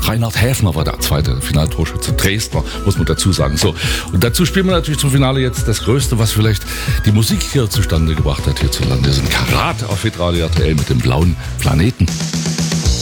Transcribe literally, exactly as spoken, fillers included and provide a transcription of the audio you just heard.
Reinhard Häfner war der zweite Finaltorschütze, Dresdner, muss man dazu sagen. So, und dazu spielen wir natürlich zum Finale jetzt das Größte, was vielleicht die Musik hier zustande gebracht hat hierzulande. Das sind Karat auf Hitradio R T L mit dem blauen Planeten.